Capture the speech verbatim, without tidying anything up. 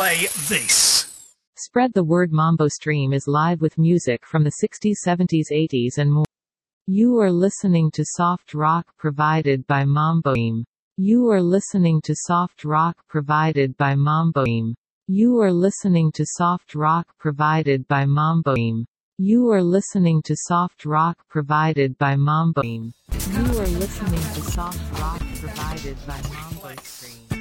play this. Spread the word. Mambo Stream is live with music from the sixties, seventies, eighties and more. You are listening to soft rock provided by Mambo Stream. You are listening to soft rock provided by Mambo Stream. You are listening to soft rock provided by Mambo Stream. You are listening to soft rock provided by Mambo Stream. You are listening to soft rock provided by Mambo Stream.